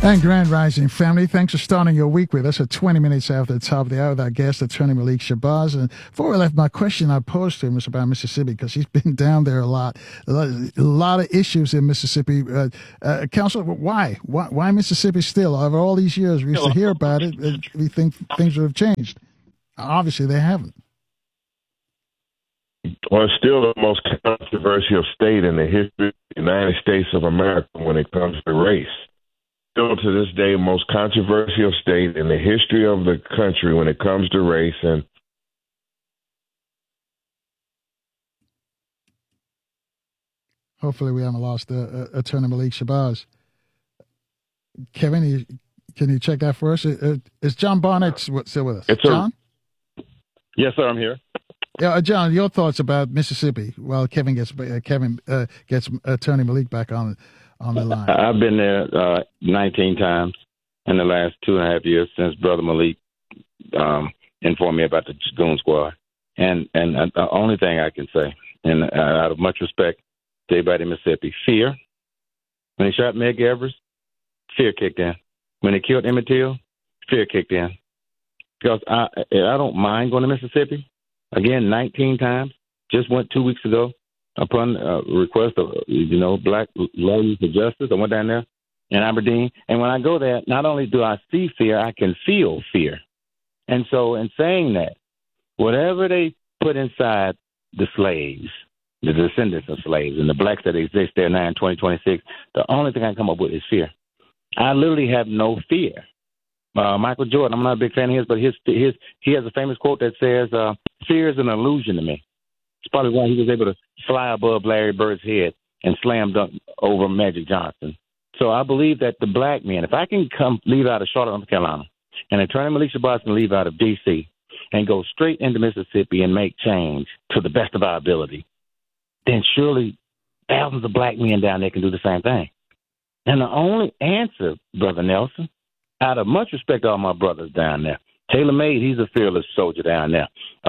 And Grand Rising family, thanks for starting your week with us at 20 minutes after the top of the hour with our guest, Attorney Malik Shabazz. And before we left, my question I posed to him was about Mississippi because he's been down there a lot of issues in Mississippi. Counselor, why Mississippi still? Over all these years, we used to hear about it. We think things would have changed. Obviously, they haven't. Well, it's still the most controversial state in the history of the United States of America when it comes to race. Still to this day, most controversial state in the history of the country when it comes to race. And hopefully we haven't lost Attorney Malik Shabazz. Kevin, can you check that for us? Is John Barnett still with us? John? Yes, sir, I'm here. Yeah, John, your thoughts about Mississippi while Kevin gets Attorney Malik back on the line. I've been there 19 times in the last 2.5 years since Brother Malik informed me about the Goon Squad. And the only thing I can say, and out of much respect to everybody in Mississippi, fear. When they shot Meg Evers, fear kicked in. When they killed Emmett Till, fear kicked in. Because I don't mind going to Mississippi. Again, 19 times. Just went 2 weeks ago upon request of, black lawyers for justice. I went down there in Aberdeen. And when I go there, not only do I see fear, I can feel fear. And so in saying that, whatever they put inside the slaves, the descendants of slaves, and the blacks that exist there now in 2026, the only thing I can come up with is fear. I literally have no fear. Michael Jordan, I'm not a big fan of his, but he has a famous quote that says, fear is an illusion to me. It's probably why he was able to fly above Larry Bird's head and slam dunk over Magic Johnson. So I believe that the black men, if I can leave out of Charlotte, North Carolina, and Attorney Malik Shabazz can leave out of D.C. and go straight into Mississippi and make change to the best of our ability, then surely thousands of black men down there can do the same thing. And the only answer, Brother Nelson, out of much respect to all my brothers down there, Taylor Made, he's a fearless soldier down there.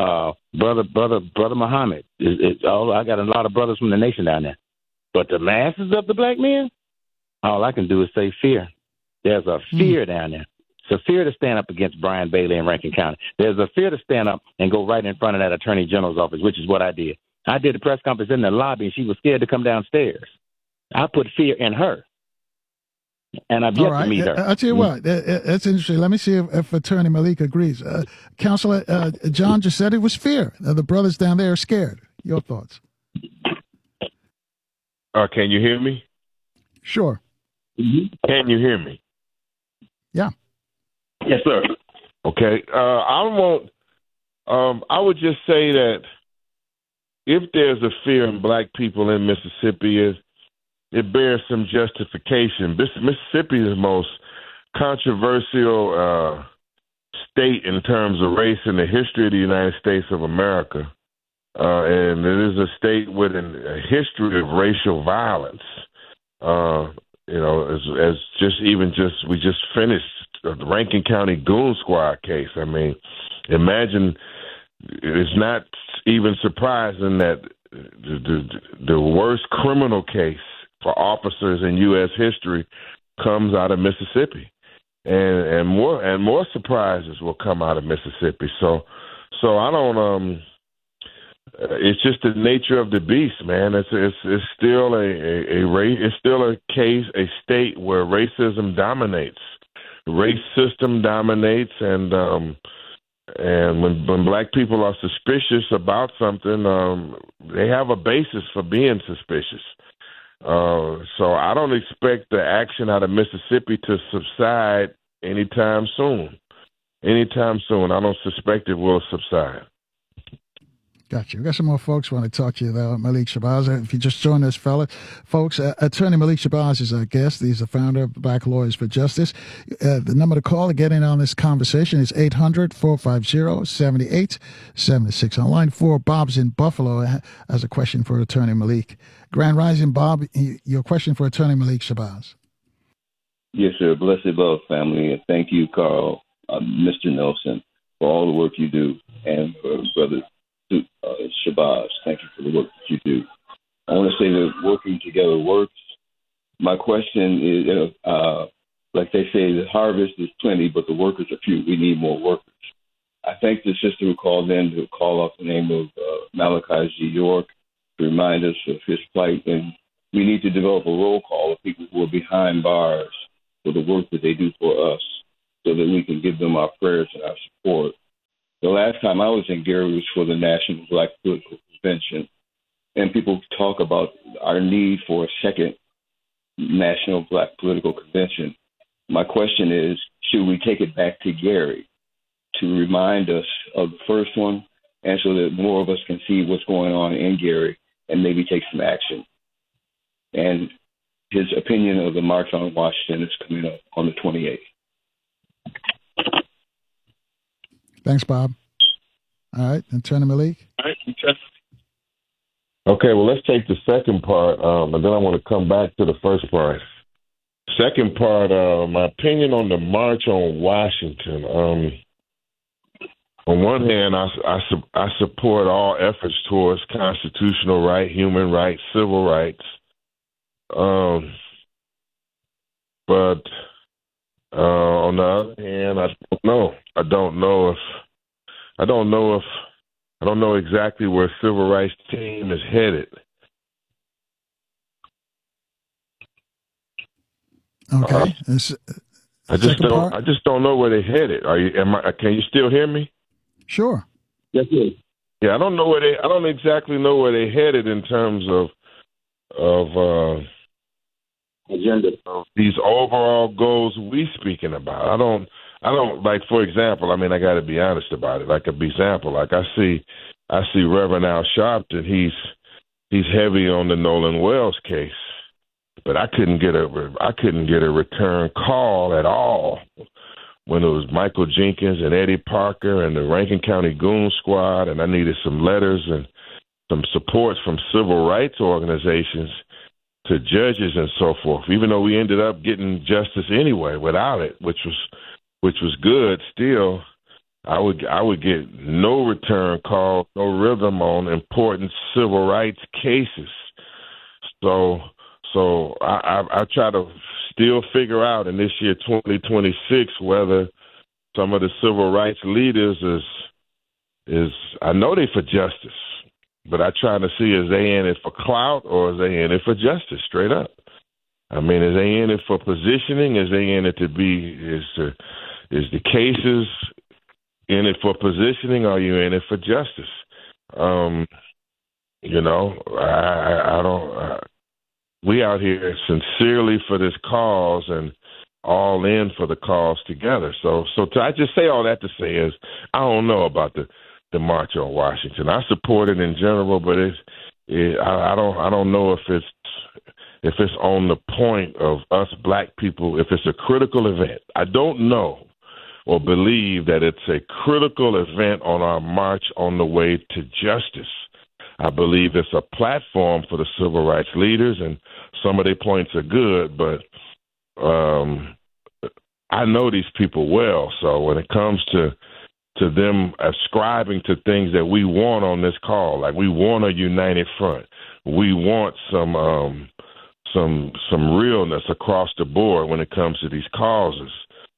Brother Muhammad, I got a lot of brothers from the nation down there. But the masses of the black men, all I can do is say fear. There's a fear down there. It's a fear to stand up against Brian Bailey in Rankin County. There's a fear to stand up and go right in front of that Attorney General's office, which is what I did. I did a press conference in the lobby, and she was scared to come downstairs. I put fear in her. And I've yet to meet her. I'll tell you what, that's interesting. Let me see if Attorney Malik agrees. Counselor, John just said it was fear. The brothers down there are scared. Your thoughts? Can you hear me? Sure. Can you hear me? Yeah. Yes, sir. Okay. I would just say that if there's a fear in black people in Mississippi, it bears some justification. Mississippi is the most controversial state in terms of race in the history of the United States of America. And it is a state with a history of racial violence. We just finished the Rankin County Goon Squad case. I mean, imagine, it's not even surprising that the worst criminal case for officers in U.S. history comes out of Mississippi, and more surprises will come out of Mississippi. So I don't. It's just the nature of the beast, man. It's still a state where racism dominates, race system dominates, and when black people are suspicious about something, they have a basis for being suspicious. So I don't expect the action out of Mississippi to subside anytime soon. I don't suspect it will subside. Gotcha. We got some more folks who want to talk to you, though. Malik Shabazz. If you just joined us, folks, Attorney Malik Shabazz is our guest. He's the founder of Black Lawyers for Justice. The number to call to get in on this conversation is 800-450-7876. On line 4, Bob's in Buffalo has a question for Attorney Malik. Grand Rising, Bob, your question for Attorney Malik Shabazz. Yes, sir. Blessed above, family. And thank you, Carl, Mr. Nelson, for all the work you do, and for Brother Shabazz, thank you for the work that you do. I want to say that working together works. My question is, like they say, the harvest is plenty, but the workers are few. We need more workers. I thank the sister who called in to call out the name of Malachi G. York to remind us of his plight. And we need to develop a roll call of people who are behind bars for the work that they do for us so that we can give them our prayers and our support. The last time I was in Gary was for the National Black Political Convention, and people talk about our need for a second National Black Political Convention. My question is, should we take it back to Gary to remind us of the first one, and so that more of us can see what's going on in Gary and maybe take some action? And his opinion of the March on Washington is coming up on the 28th. Thanks, Bob. All right, Attorney Malik. Okay, well, let's take the second part, and then I want to come back to the first part. Second part, my opinion on the March on Washington. On one hand, I support all efforts towards constitutional right, human rights, civil rights. But on the other hand, I don't know exactly where civil rights team is headed. Okay. I just don't know where they're headed. Can you still hear me? Sure. Yes, sir. Yeah, I don't exactly know where they're headed in terms of agenda of these overall goals we speaking about. I don't like, for example, I got to be honest about it. Like, a example, like I see Reverend Al Sharpton. He's heavy on the Nolan Wells case, but I couldn't get a return call at all when it was Michael Jenkins and Eddie Parker and the Rankin County Goon Squad, and I needed some letters and some support from civil rights organizations to judges and so forth. Even though we ended up getting justice anyway without it, which was good. Still, I would get no return call, no rhythm on important civil rights cases. So I try to still figure out in this year 2026 whether some of the civil rights leaders is I know they for justice, but I try to see, is they in it for clout or is they in it for justice straight up? Is they in it for positioning? Is they in it to be, is the cases in it for positioning, or are you in it for justice? We out here sincerely for this cause and all in for the cause together. So I just say all that to say is, I don't know about the March on Washington. I support it in general, but I don't know if it's on the point of us black people, if it's a critical event. I don't know or believe that it's a critical event on our march on the way to justice. I believe it's a platform for the civil rights leaders, and some of their points are good, but I know these people well. So when it comes to them ascribing to things that we want on this call, like we want a united front, we want some realness across the board when it comes to these causes.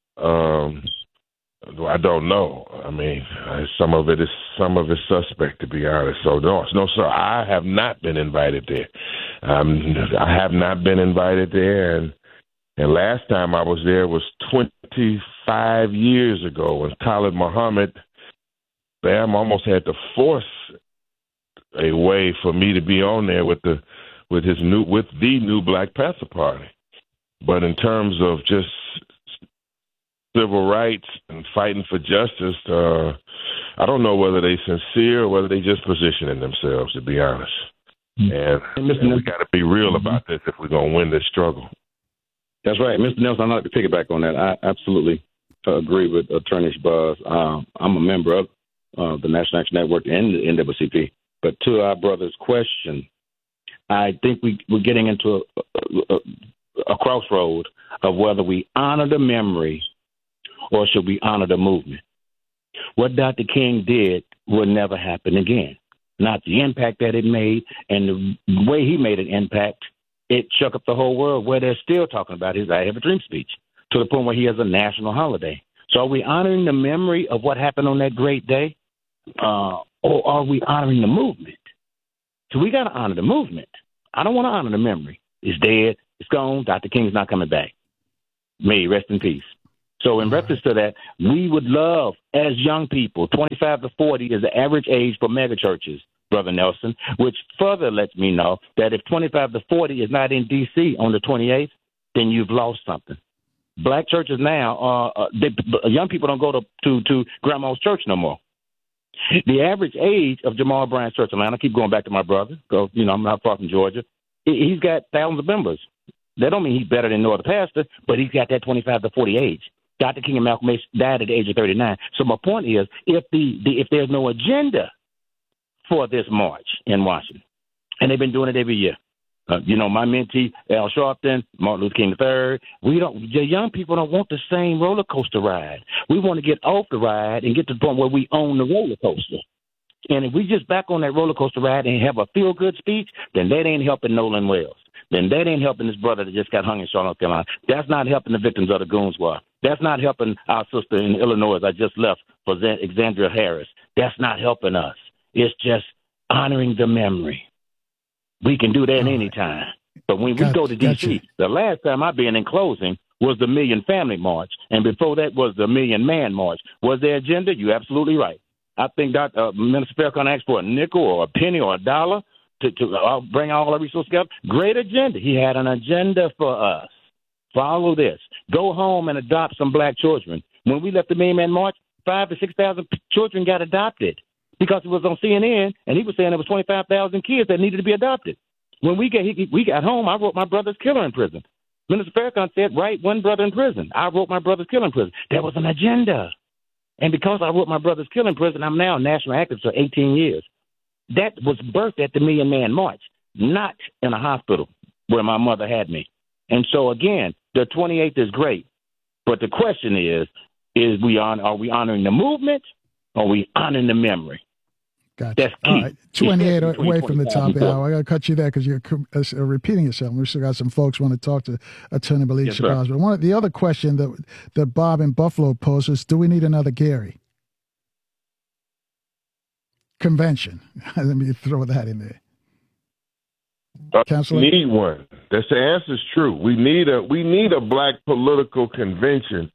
I don't know. Some of it is suspect, to be honest. So no, sir. I have not been invited there. I have not been invited there, and last time I was there was 25 years ago when Khalid Muhammad, Bam, almost had to force a way for me to be on there with the new Black Panther Party. But in terms of just civil rights and fighting for justice, I don't know whether they sincere or whether they just positioning themselves, to be honest. And we got to be real about this if we're going to win this struggle. That's right. Mr. Nelson, I'd like to piggyback on that. I absolutely agree with Attorney Shabazz. I'm a member of the National Action Network and the NAACP. But to our brother's question, I think we're getting into a crossroad of whether we honor the memory or should we honor the movement. What Dr. King did will never happen again. Not the impact that it made, and the way he made an impact, it shook up the whole world, where they're still talking about his I Have a Dream speech. to the point where he has a national holiday. So are we honoring the memory of what happened on that great day, or are we honoring the movement? So we got to honor the movement. I don't want to honor the memory. It's dead. It's gone. Dr. King's not coming back. May he rest in peace. So in reference to that, we would love, as young people, 25 to 40 is the average age for megachurches, Brother Nelson, which further lets me know that if 25 to 40 is not in D.C. on the 28th, then you've lost something. Black churches now, young people don't go to grandma's church no more. The average age of Jamal Bryant's church, and I keep going back to my brother, because, I'm not far from Georgia, he's got thousands of members. That don't mean he's better than no other pastor, but he's got that 25 to 40 age. Dr. King and Malcolm X died at the age of 39. So my point is, if there's no agenda for this march in Washington, and they've been doing it every year, my mentee, Al Sharpton, Martin Luther King III, the young people don't want the same roller coaster ride. We want to get off the ride and get to the point where we own the roller coaster. And if we just back on that roller coaster ride and have a feel-good speech, then that ain't helping Nolan Wells. Then that ain't helping his brother that just got hung in Charlotte, North Carolina. That's not helping the victims of the Goon Squad. That's not helping our sister in Illinois I just left for Xandria Harris. That's not helping us. It's just honoring the memory. We can do that any time. But when we go to D.C., the last time I've been in closing was the Million Family March, and before that was the Million Man March. Was there agenda? You're absolutely right. I think Minister Farrakhan asked for a nickel or a penny or a dollar to bring all our resources together. Great agenda. He had an agenda for us. Follow this. Go home and adopt some black children. When we left the Million Man March, 5,000 to 6,000 children got adopted because it was on CNN, and he was saying there was 25,000 kids that needed to be adopted. When we got home, I wrote my brother's killer in prison. Minister Farrakhan said, write one brother in prison. I wrote my brother's killer in prison. There was an agenda. And because I wrote my brother's killer in prison, I'm now a national activist for 18 years. That was birthed at the Million Man March, not in a hospital where my mother had me. And so, again, the 28th is great. But the question is are we honoring the movement or are we honoring the memory? Gotcha. That's key. All right, 28 away from the top of the hour. I got to cut you there because you're repeating yourself. We've still got some folks want to talk to Attorney Malik Shabazz. But the other question that Bob in Buffalo poses, do we need another Gary convention? Let me throw that in there. We need one. The answer is true. We need a black political convention.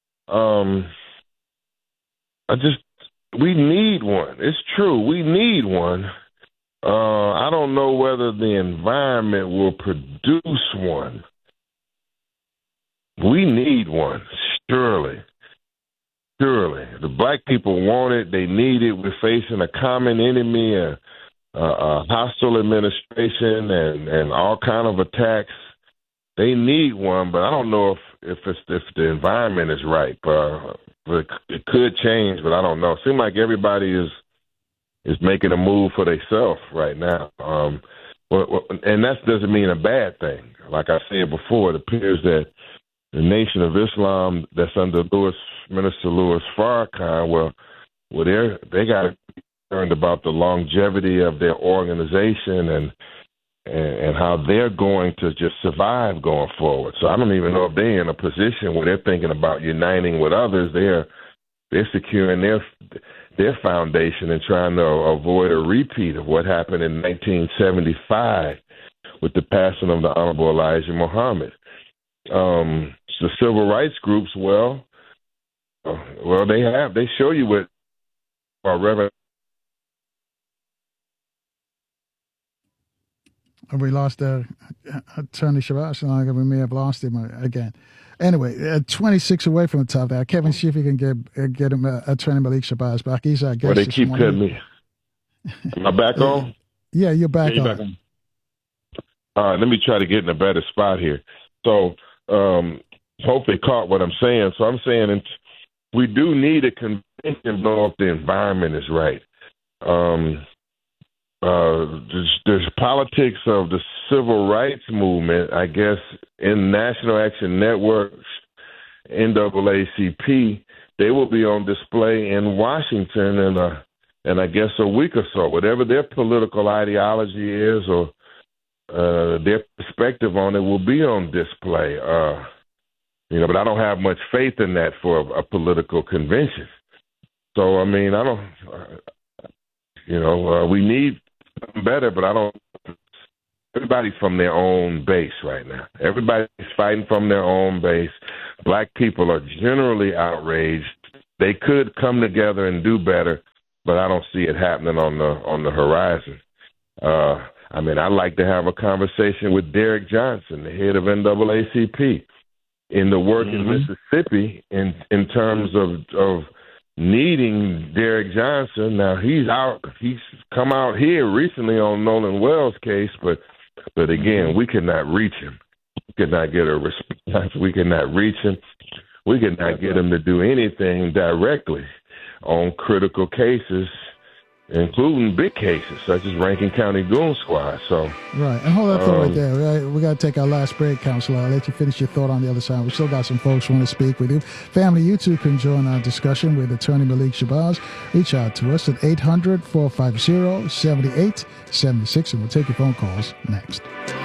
We need one. It's true. We need one. I don't know whether the environment will produce one. We need one, surely. Surely. The black people want it. They need it. We're facing a common enemy, a hostile administration, and all kind of attacks. They need one, but I don't know if the environment is right. But it could change, but I don't know. It seems like everybody is making a move for themselves right now. And that doesn't mean a bad thing. Like I said before, it appears that the Nation of Islam that's under Minister Louis Farrakhan, they got to be concerned about the longevity of their organization and how they're going to just survive going forward. So I don't even know if they're in a position where they're thinking about uniting with others. They're securing their foundation and trying to avoid a repeat of what happened in 1975 with the passing of the Honorable Elijah Muhammad. The civil rights groups, they show you what Reverend. We lost Attorney Shabazz. We may have lost him again. Anyway, 26 away from the top there. Kevin, see if you can get him Attorney Malik Shabazz back. He's our guest. Well, they keep cutting me. Am I back on? Yeah, you're back on. Back on. All right, let me try to get in a better spot here. So, hope they caught what I'm saying. So I'm saying we do need a convention if the environment is right. There's politics of the civil rights movement, I guess, in National Action Network, NAACP. They will be on display in Washington in I guess a week or so. Whatever their political ideology is or their perspective on it will be on display. but I don't have much faith in that for a political convention. So, I mean, I don't, we need something better, but I don't. Everybody's from their own base right now. Everybody's fighting from their own base. Black people are generally outraged. They could come together and do better, but I don't see it happening on the horizon. I'd like to have a conversation with Derek Johnson, the head of NAACP, in the work in Mississippi in terms of needing Derek Johnson. Now he's come out here recently on Nolan Wells' case, but again, we could not reach him. We could not get a response. We could not reach him. We could not get him to do anything directly on critical cases, including big cases such as Rankin County Goon Squad. So right, and hold that thought right there. We got to take our last break, Counselor. I'll let you finish your thought on the other side. We still got some folks who want to speak with you. Family, you too can join our discussion with Attorney Malik Shabazz. Reach out to us at 800-450-7876, and we'll take your phone calls next.